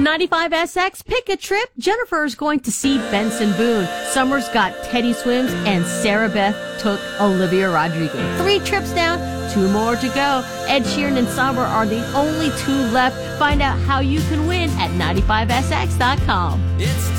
95SX, pick a trip. Jennifer's going to see Benson Boone. Summer's got Teddy Swims, and Sarah Beth took Olivia Rodrigo. 3 trips down, 2 more to go. Ed Sheeran and Somber are the only 2 left. Find out how you can win at 95SX.com.